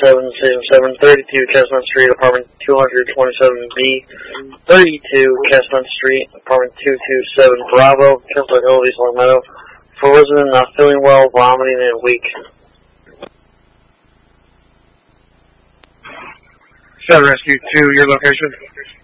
Station 7, 32 Chestnut Street, apartment 227B, 32 Chestnut Street, apartment 227 Bravo, Kensler Hill, East Long Meadow, for resident not feeling well, vomiting, and weak. Cell Rescue 2, your location?